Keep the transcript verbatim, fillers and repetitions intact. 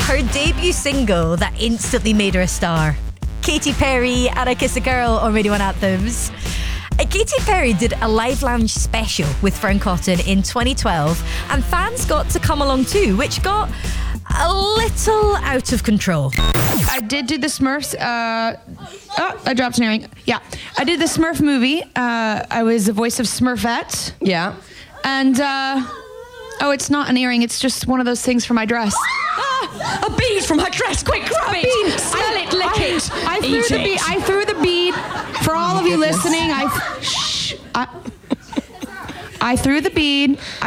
her debut single that instantly made her a star. Katy Perry and I Kiss a Girl on Radio one Anthems. Uh, Katy Perry did a live lounge special with Fearne Cotton in twenty twelve, and fans got to come along too, which got a little out of control. I did do the Smurfs. Uh, oh, I dropped an earring. Yeah, I did the Smurf movie. Uh, I was the voice of Smurfette. Yeah. And, uh, oh, it's not an earring. It's just one of those things for my dress. Ah, a bead from her dress. Quick, grab it. Bead. Smell I, it, lick I, it. I threw Eat the it. bead. I threw the bead. For all of you listening, I, shh, I, I threw the bead. I